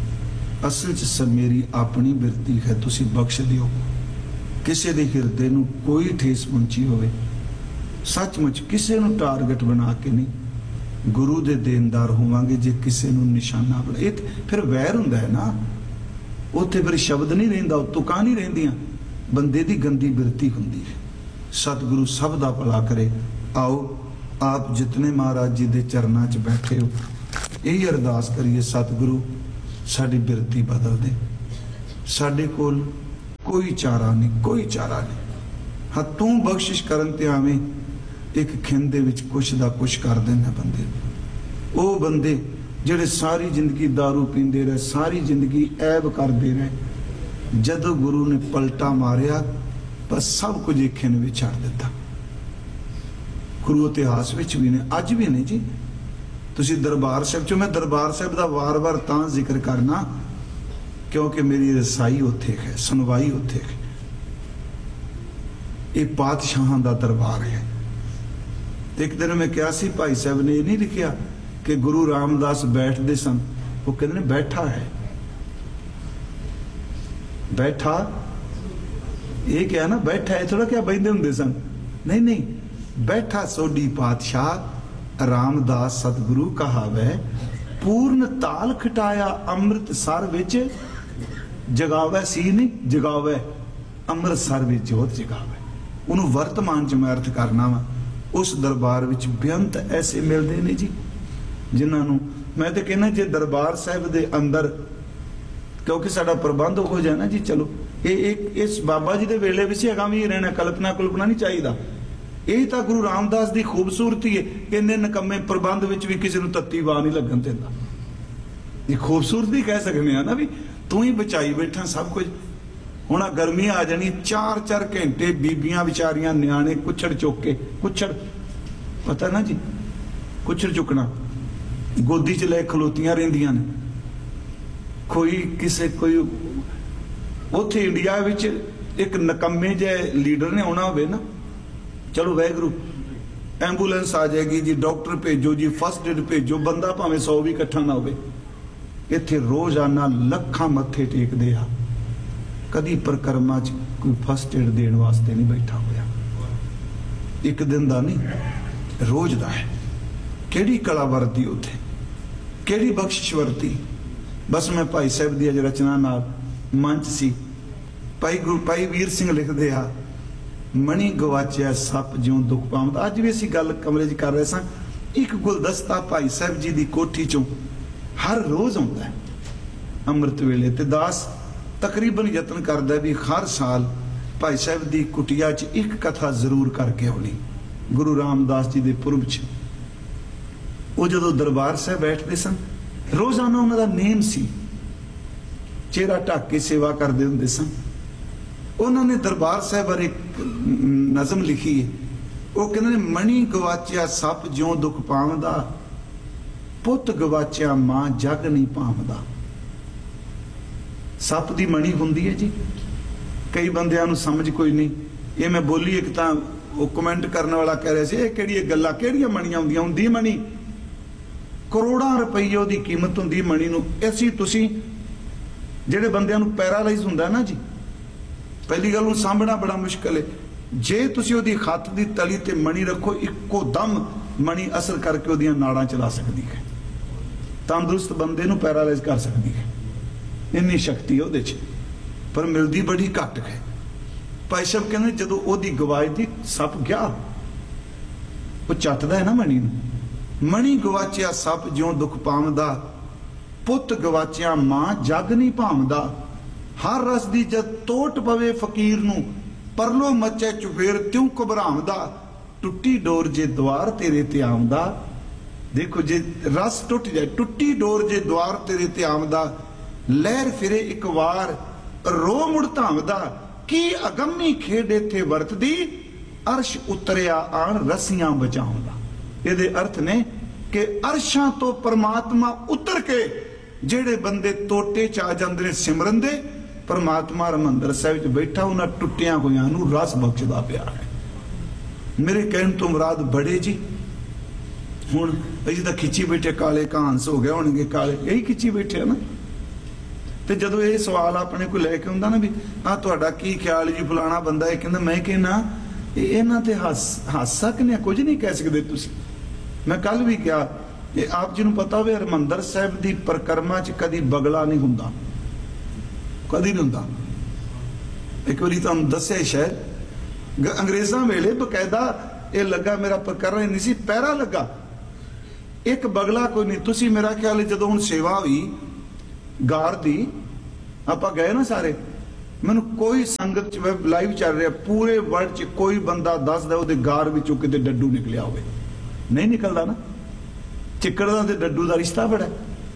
ਅਸਲ 'ਚ ਸਰ ਮੇਰੀ ਆਪਣੀ ਬਿਰਤੀ ਹੈ, ਤੁਸੀਂ ਬਖਸ਼ ਦਿਓ। ਕਿਸੇ ਦੇ ਹਿਰਦੇ ਨੂੰ ਕੋਈ ਠੇਸ ਪਹੁੰਚੀ ਹੋਵੇ, ਸੱਚਮੁੱਚ ਕਿਸੇ ਨੂੰ ਟਾਰਗੇਟ ਬਣਾ ਕੇ ਨਹੀਂ, ਗੁਰੂ ਦੇ ਦੇਣਦਾਰ ਹੋਵਾਂਗੇ। ਜੇ ਕਿਸੇ ਨੂੰ ਨਿਸ਼ਾਨਾ ਬਣਾ, ਇਹ ਫਿਰ ਵੈਰ ਹੁੰਦਾ ਹੈ ਨਾ, ਉੱਥੇ ਫਿਰ ਸ਼ਬਦ ਨਹੀਂ ਰਹਿੰਦਾ, ਤੁਕਾਂ ਨਹੀਂ ਰਹਿੰਦੀਆਂ, ਬੰਦੇ ਦੀ ਗੰਦੀ ਬਿਰਤੀ ਹੁੰਦੀ ਹੈ। ਸਤਿਗੁਰੂ ਸਭ ਦਾ ਭਲਾ ਕਰੇ। ਆਓ ਆਪ ਜਿਤਨੇ ਮਹਾਰਾਜ ਜੀ ਦੇ ਚਰਨਾਂ 'ਚ ਬੈਠੇ ਹੋ, ਇਹੀ ਅਰਦਾਸ ਕਰੀਏ, ਸਤਿਗੁਰੂ ਸਾਡੀ ਬਿਰਤੀ ਬਦਲ ਦੇ। ਸਾਡੇ ਕੋਲ ਕੋਈ ਚਾਰਾ ਨਹੀਂ, ਕੋਈ ਚਾਰਾ ਨਹੀਂ। ਹਾਂ ਤੂੰ ਬਖਸ਼ਿਸ਼ ਕਰਨ ਤੇ ਆਵੇਂ, ਇੱਕ ਖਿੰਦ ਦੇ ਵਿੱਚ ਕੁਛ ਦਾ ਕੁਛ ਕਰ ਦੇਣਾ ਬੰਦੇ ਨੂੰ। ਉਹ ਬੰਦੇ ਜਿਹੜੇ ਸਾਰੀ ਜ਼ਿੰਦਗੀ दारू ਪੀਂਦੇ ਰਹੇ, ਸਾਰੀ ਜ਼ਿੰਦਗੀ ਐਬ ਕਰਦੇ ਰਹੇ, ਜਦੋਂ ਗੁਰੂ ਨੇ ਪਲਟਾ ਮਾਰਿਆ ਬਸ ਸਭ ਕੁਝ ਇੱਕ ਖਿੰਦ ਵਿੱਚ ਛੱਡ ਦਿੱਤਾ। ਗੁਰੂ ਇਤਿਹਾਸ ਵਿੱਚ ਵੀ ਨੇ, ਅੱਜ ਵੀ ਨੇ ਜੀ। ਤੁਸੀਂ ਦਰਬਾਰ ਸਾਹਿਬ ਚੋਂ, ਮੈਂ ਦਰਬਾਰ ਸਾਹਿਬ ਦਾ ਵਾਰ-ਵਾਰ ਤਾਂ ਜ਼ਿਕਰ ਕਰਨਾ ਕਿਉਂਕਿ ਮੇਰੀ ਰਸਾਈ ਉੱਥੇ ਹੈ, ਸੁਣਵਾਈ ਉੱਥੇ ਹੈ। ਇਹ ਪਾਤਸ਼ਾਹਾਂ ਦਾ ਦਰਬਾਰ ਹੈ। ਇੱਕ ਦਿਨ ਮੈਂ ਕਿਹਾ ਸੀ, ਭਾਈ ਸਾਹਿਬ ਨੇ ਇਹ ਨਹੀਂ ਲਿਖਿਆ ਕਿ ਗੁਰੂ ਰਾਮਦਾਸ ਬੈਠਦੇ ਸਨ, ਉਹ ਕਹਿੰਦੇ ਨੇ ਬੈਠਾ ਹੈ। ਬੈਠਾ ਇਹ ਕਿਹਾ ਨਾ, ਬੈਠਾ ਹੈ ਥੋੜਾ ਕਿਹਾ ਬੈਠਦੇ ਹੁੰਦੇ ਸਨ, ਨਹੀਂ ਨਹੀਂ, ਬੈਠਾ ਸੋਢੀ ਪਾਤਸ਼ਾਹ ਰਾਮਦਾਸ ਸਤਿਗੁਰੂ ਕਹਾਵੇ, ਪੂਰਨ ਤਾਲ ਖਟਾਇਆ ਅੰਮ੍ਰਿਤ ਸਰ ਵਿੱਚ ਜਗਾਵੇ। ਸੀ ਨਹੀਂ ਜਗਾਵੇ, ਅੰਮ੍ਰਿਤ ਸਰ ਵਿੱਚ ਜੋਤ ਜਗਾਵੇ। ਉਹਨੂੰ ਵਰਤਮਾਨ ਚ ਮੈਂ ਅਰਥ ਕਰਨਾ ਵਾ। ਉਸ ਦਰਬਾਰ ਵਿੱਚ ਬੇਅੰਤ ਐਸੇ ਮਿਲਦੇ ਨੇ ਜੀ, ਜਿਨ੍ਹਾਂ ਨੂੰ ਮੈਂ ਤੇ ਕਹਿੰਦਾ ਜੇ ਦਰਬਾਰ ਸਾਹਿਬ ਦੇ ਅੰਦਰ, ਕਿਉਂਕਿ ਸਾਡਾ ਪ੍ਰਬੰਧ ਹੋ ਜਾਏ ਨਾ ਜੀ, ਚਲੋ ਇਹ ਇਸ ਬਾਬਾ ਜੀ ਦੇ ਵੇਲੇ ਵਿੱਚ ਹੈਗਾ ਵੀ ਰਹਿਣਾ, ਕਲਪਨਾ ਨਹੀਂ ਚਾਹੀਦਾ। ਇਹ ਤਾਂ ਗੁਰੂ ਰਾਮਦਾਸ ਦੀ ਖੂਬਸੂਰਤੀ ਹੈ। ਇੰਨੇ ਨਿਕੰਮੇ ਪ੍ਰਬੰਧ ਵਿੱਚ ਵੀ ਕਿਸੇ ਨੂੰ ਤੱਤੀ ਵਾਹ ਨਹੀਂ ਲੱਗਣ ਦਿੰਦਾ। ਇਹ ਖੂਬਸੂਰਤੀ ਕਹਿ ਸਕਦੇ ਆ ਨਾ, ਵੀ ਤੂੰ ਹੀ ਬਚਾਈ ਬੈਠਾ ਸਭ ਕੁਝ। ਹੁਣ ਆ ਗਰਮੀ ਆ ਜਾਣੀ, 4-4 ਘੰਟੇ ਬੀਬੀਆਂ ਵਿਚਾਰੀਆਂ, ਨਿਆਣੇ ਕੁੱਛੜ ਚੁੱਕ ਕੇ, ਕੁੱਛੜ ਪਤਾ ਨਾ ਜੀ, ਕੁੱਛੜ ਚੁੱਕਣਾ, ਗੋਦੀ ਚ ਲੈ ਖਲੋਤੀਆਂ ਰਹਿੰਦੀਆਂ ਨੇ। ਕੋਈ ਉੱਥੇ ਇੰਡੀਆ ਵਿੱਚ ਇੱਕ ਨਿਕੰਮੇ ਜਿਹੇ ਲੀਡਰ ਨੇ ਆਉਣਾ ਹੋਵੇ ਨਾ, ਚਲੋ ਵਾਹਿਗੁਰੂ ਐਂਬੂਲੈਂਸ ਆ ਜਾਏਗੀ ਜੀ, ਡਾਕਟਰ ਭੇਜੋ ਜੀ, ਫਸਟ ਏਡ ਭੇਜੋ, ਬੰਦਾ ਭਾਵੇਂ 100 ਵੀ ਇਕੱਠਾ ਨਾ ਹੋਵੇ। ਇੱਥੇ ਰੋਜ਼ਾਨਾ ਲੱਖਾਂ ਮੱਥੇ ਟੇਕਦੇ ਆ, ਕਦੀ ਪ੍ਰਕਰਮਾ ਚ ਕੋਈ ਫਸਟ ਏਡ ਦੇਣ ਵਾਸਤੇ ਨਹੀਂ ਬੈਠਾ ਹੋਇਆ। ਇੱਕ ਦਿਨ ਦਾ ਨਹੀਂ, ਰੋਜ਼ ਦਾ ਹੈ। ਕਿਹੜੀ ਕਲਾ ਵਰਤੀ ਉੱਥੇ, ਕਿਹੜੀ ਬਖਸ਼ਿਸ਼ ਵਰਤੀ। ਬਸ ਮੈਂ ਭਾਈ ਸਾਹਿਬ ਦੀ ਅਜ ਰਚਨਾ ਨਾਲ ਮੰਚ ਸੀ। ਭਾਈ ਵੀਰ ਸਿੰਘ ਲਿਖਦੇ ਆ, ਮਣੀ ਗਵਾਚਿਆ ਸੱਪ ਜਿਉਂ ਦੁੱਖ ਪਾਉਂਦਾ। ਅੱਜ ਵੀ ਅਸੀਂ ਗੱਲ ਕਮਰੇ 'ਚ ਕਰ ਰਹੇ ਸਾਂ। ਇੱਕ ਗੁਲਦਸਤਾ ਭਾਈ ਸਾਹਿਬ ਜੀ ਦੀ ਕੋਠੀ ਚੋਂ ਹਰ ਰੋਜ਼ ਆਉਂਦਾ ਹੈ ਅੰਮ੍ਰਿਤ ਵੇਲੇ, ਤੇ ਦਾਸ ਤਕਰੀਬਨ ਯਤਨ ਕਰਦਾ ਵੀ ਹਰ ਸਾਲ ਭਾਈ ਸਾਹਿਬ ਦੀ ਕੁਟੀਆ 'ਚ ਇੱਕ ਕਥਾ ਜ਼ਰੂਰ ਕਰਕੇ ਆਉਣੀ ਗੁਰੂ ਰਾਮਦਾਸ ਜੀ ਦੇ ਪੁਰਬ 'ਚ। ਉਹ ਜਦੋਂ ਦਰਬਾਰ ਸਾਹਿਬ ਬੈਠਦੇ ਸਨ, ਰੋਜ਼ਾਨਾ ਉਹਨਾਂ ਦਾ ਨੇਮ ਸੀ, ਚਿਹਰਾ ਢੱਕ ਕੇ ਸੇਵਾ ਕਰਦੇ ਹੁੰਦੇ ਸਨ। ਉਹਨਾਂ ਨੇ ਦਰਬਾਰ ਸਾਹਿਬ ਬਾਰੇ ਨਜ਼ਮ ਲਿਖੀ ਹੈ। ਉਹ ਕਹਿੰਦੇ ਨੇ, ਮਣੀ ਗਵਾਚਿਆ ਸੱਪ ਜਿਉਂ ਦੁੱਖ ਪਾਵਦਾ, ਪੁੱਤ ਗਵਾਚਿਆ ਮਾਂ ਜਗ ਨਹੀਂ ਭਾਵਦਾ। ਸੱਪ ਦੀ ਮਣੀ ਹੁੰਦੀ ਹੈ ਜੀ, ਕਈ ਬੰਦਿਆਂ ਨੂੰ ਸਮਝ ਕੋਈ ਨਹੀਂ। ਇਹ ਮੈਂ ਬੋਲੀ, ਇੱਕ ਤਾਂ ਉਹ ਕਮੈਂਟ ਕਰਨ ਵਾਲਾ ਕਹਿ ਰਿਹਾ ਸੀ, ਇਹ ਕਿਹੜੀਆਂ ਗੱਲਾਂ, ਕਿਹੜੀਆਂ ਮਣੀਆਂ ਹੁੰਦੀਆਂ। ਹੁੰਦੀ ਮਣੀ ਕਰੋੜਾਂ ਰੁਪਈਏ ਉਹਦੀ ਕੀਮਤ ਹੁੰਦੀ ਮਣੀ ਨੂੰ। ਅਸੀਂ ਤੁਸੀਂ ਜਿਹੜੇ ਬੰਦਿਆਂ ਨੂੰ ਪੈਰਾਲਾਈਜ਼ ਹੁੰਦਾ ਨਾ ਜੀ, ਪਹਿਲੀ ਗੱਲ ਨੂੰ ਸਾਂਭਣਾ ਬੜਾ ਮੁਸ਼ਕਲ ਹੈ। ਜੇ ਤੁਸੀਂ ਉਹਦੀ ਹੱਥ ਦੀ ਤਲੀ ਤੇ ਮਣੀ ਰੱਖੋ, ਇੱਕੋ ਦਮ ਮਣੀ ਅਸਰ ਕਰਕੇ ਉਹਦੀਆਂ ਨਾੜਾਂ ਚਲਾ ਸਕਦੀ ਹੈ, ਤੰਦਰੁਸਤ ਬੰਦੇ ਨੂੰ ਪੈਰਾਲਾਈਜ਼ ਕਰ ਸਕਦੀ ਹੈ। ਇੰਨੀ ਸ਼ਕਤੀ ਉਹਦੇ 'ਚ, ਪਰ ਮਿਲਦੀ ਬੜੀ ਘੱਟ ਹੈ। ਭਾਈ ਸਾਹਿਬ ਕਹਿੰਦੇ ਜਦੋਂ ਉਹਦੀ ਗਵਾਚ ਦੀ ਸੱਪ ਗਿਆ, ਉਹ ਚੱਟਦਾ ਹੈ ਨਾ ਮਣੀ ਨੂੰ। ਮਣੀ ਗਵਾਚਿਆ ਸੱਪ ਜਿਉਂ ਦੁੱਖ ਪਾਵਦਾ, ਪੁੱਤ ਗਵਾਚਿਆ ਮਾਂ ਜਗ ਨਹੀਂ ਭਾਵਦਾ। ਹਰ ਰਸ ਦੀ ਜਦ ਤੋਟ ਪਵੇ ਫਕੀਰ ਨੂੰ, ਪਰਲੋ ਮੱਚੇ ਚੁਫੇਰ ਤਿਉ ਘਬਰਾਉਂਦਾ। ਟੁੱਟੀ ਡੋਰ ਜੇ ਦਵਾਰ ਤੇਰੇ ਤੇ ਆਉਂਦਾ। ਦੇਖੋ, ਜੇ ਰਸ ਟੁੱਟ ਜਾਏ, ਟੁੱਟੀ ਡੋਰ ਜੇ ਦਵਾਰ ਤੇਰੇ ਤੇ ਆਉਂਦਾ। ਲਹਿਰ ਫਿਰੇ ਇੱਕ ਵਾਰ ਰੋ ਮੁੜ ਧਾਵਦਾ। ਕੀ ਅਗੰਮੀ ਖੇਡ ਇੱਥੇ ਵਰਤਦੀ, ਅਰਸ਼ ਉਤਰਿਆ ਆਣ ਰਸੀਆਂ ਬਚਾਉਂਦਾ। ਇਹਦੇ ਅਰਥ ਨੇ ਕਿ ਅਰਸ਼ਾਂ ਤੋਂ ਪਰਮਾਤਮਾ ਉਤਰ ਕੇ ਜਿਹੜੇ ਬੰਦੇ ਟੋਟੇ ਚ ਆ ਜਾਂਦੇ ਨੇ ਸਿਮਰਨ ਦੇ, ਪਰਮਾਤਮਾ ਹਰਿਮੰਦਰ ਸਾਹਿਬ 'ਚ ਬੈਠਾ ਉਹਨਾਂ ਟੁੱਟਿਆਂ ਹੋਇਆਂ ਨੂੰ ਰਸ ਬਖਸ਼ਦਾ ਪਿਆ ਹੈ। ਮੇਰੇ ਕਹਿਣ ਤੋਂ ਮੁਰਾਦ ਬੜੇ ਜੀ, ਹੁਣ ਅਸੀਂ ਤਾਂ ਖਿੱਚੀ ਬੈਠੇ, ਕਾਲੇ ਕਾਂਸ ਹੋ ਗਏ ਹੋਣਗੇ, ਕਾਲੇ ਇਹੀ ਖਿੱਚੀ ਬੈਠੇ ਨਾ। ਤੇ ਜਦੋਂ ਇਹ ਸਵਾਲ ਆਪਣੇ ਕੋਲ ਲੈ ਕੇ ਹੁੰਦਾ ਨਾ ਵੀ ਆਹ ਤੁਹਾਡਾ ਕੀ ਖਿਆਲ ਜੀ ਫਲਾਣਾ ਬੰਦਾ, ਇਹ ਕਹਿੰਦਾ, ਮੈਂ ਕਹਿੰਦਾ ਇਹਨਾਂ ਤੇ ਹੱਸ ਸਕਨੇ, ਕੁਝ ਨਹੀਂ ਕਹਿ ਸਕਦੇ ਤੁਸੀਂ। ਮੈਂ ਕੱਲ ਵੀ ਕਿਹਾ, ਇਹ ਆਪ ਜੀ ਨੂੰ ਪਤਾ ਹੋਵੇ ਹਰਿਮੰਦਰ ਸਾਹਿਬ ਦੀ ਪਰਿਕਰਮਾ 'ਚ ਕਦੀ ਬਗਲਾ ਨਹੀਂ ਹੁੰਦਾ, ਕਦੀ ਨਹੀਂ ਹੁੰਦਾ। ਇੱਕ ਵਾਰੀ ਤੁਹਾਨੂੰ ਦੱਸਿਆ ਸ਼ਾਇਦ, ਅੰਗਰੇਜ਼ਾਂ ਵੇਲੇ ਬਕਾਇਦਾ ਇਹ ਲੱਗਾ, ਮੇਰਾ ਪਰਿਕਰਮਾ ਨਹੀਂ ਸੀ, ਪਹਿਰਾ ਲੱਗਾ, ਇੱਕ ਬਗਲਾ ਕੋਈ ਨਹੀਂ। ਤੁਸੀਂ ਮੇਰਾ ਖਿਆਲ ਜਦੋਂ ਹੁਣ ਸੇਵਾ ਹੋਈ ਗਾਰ ਦੀ, ਆਪਾਂ ਗਏ ਨਾ ਸਾਰੇ, ਮੈਨੂੰ ਕੋਈ ਸੰਗਤ ਚ ਲਾਈਵ ਚੱਲ ਰਿਹਾ ਪੂਰੇ ਵਰਲਡ ਚ ਕੋਈ ਬੰਦਾ ਦੱਸਦਾ ਉਹਦੇ ਗਾਰ ਵਿੱਚੋਂ ਕਿਤੇ ਡੱਡੂ ਨਿਕਲਿਆ ਹੋਵੇ? ਨਹੀਂ ਨਿਕਲਦਾ ਨਾ। ਚਿੱਕੜ ਦਾ ਤੇ ਡੱਡੂ ਦਾ ਰਿਸ਼ਤਾ ਬੜਾ।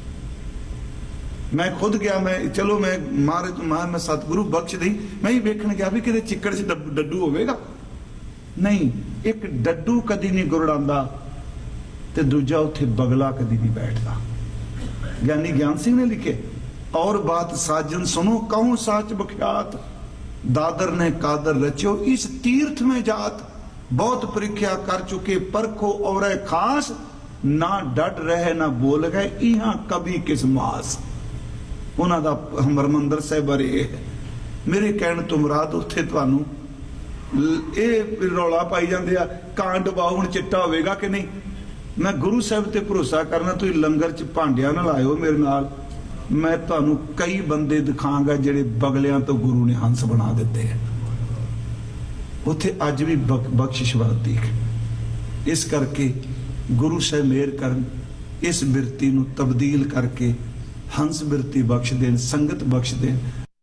ਮੈਂ ਖੁਦ ਗਿਆ, ਮੈਂ ਚਲੋ ਮੈਂ ਮੈਂ ਸਤਿਗੁਰੂ ਬਖਸ਼ ਦੇ, ਮੈਂ ਹੀ ਵੇਖਣ ਗਿਆ ਵੀ ਕਿਤੇ ਚਿੱਕੜ ਚ ਡੱਡੂ ਹੋਵੇਗਾ। ਨਹੀਂ, ਇੱਕ ਡੱਡੂ ਕਦੀ ਨਹੀਂ ਗੁਰੜਾਂਦਾ ਤੇ ਦੂਜਾ ਉੱਥੇ ਬਗਲਾ ਕਦੀ ਨਹੀਂ ਬੈਠਦਾ। ਗਿਆਨੀ ਗਿਆਨ ਸਿੰਘ ਨੇ ਲਿਖੇ, और बात साजन सुनो कहूं साच बख्यात, दादर ने कादर रचो इस तीर्थ में जात, बहुत परीक्षा कर चुके परखो और खास, ना डट रहे ना बोल गए इहां कभी किस मास। उन्हां दा हरमंदर साहिब बारे है। मेरे कहण तो मुराद उत्थे तुहानू ਇਹ ਰੌਲਾ ਪਾਈ ਜਾਂਦੇ ਆ ਕਾਂਡ ਬਾਉ ਹੁਣ ਚਿੱਟਾ ਹੋਵੇਗਾ ਕਿ ਨਹੀਂ। ਮੈਂ ਗੁਰੂ ਸਾਹਿਬ ਤੇ ਭਰੋਸਾ ਕਰਨਾ, ਤੁਸੀਂ ਲੰਗਰ ਚ ਭਾਂਡਿਆਂ ਨਾਲ ਆਇਓ ਮੇਰੇ ਨਾਲ, ਮੈਂ ਤੁਹਾਨੂੰ ਕਈ ਬੰਦੇ ਦਿਖਾਵਾਂਗਾ ਜਿਹੜੇ ਬਗਲਿਆਂ ਤੋਂ ਗੁਰੂ ਨੇ ਹੰਸ ਬਣਾ ਦਿੱਤੇ ਆ। ਉੱਥੇ ਅੱਜ ਵੀ ਬਖਸ਼ਿਸ਼ ਵਰਤੀ। ਇਸ ਕਰਕੇ ਗੁਰੂ ਸਾਹਿਬ ਮਿਹਰ ਕਰਨ, ਇਸ ਬਿਰਤੀ ਨੂੰ ਤਬਦੀਲ ਕਰਕੇ ਹੰਸ ਬਿਰਤੀ ਬਖਸ਼ ਦੇਣ, ਸੰਗਤ ਬਖਸ਼ ਦੇਣ।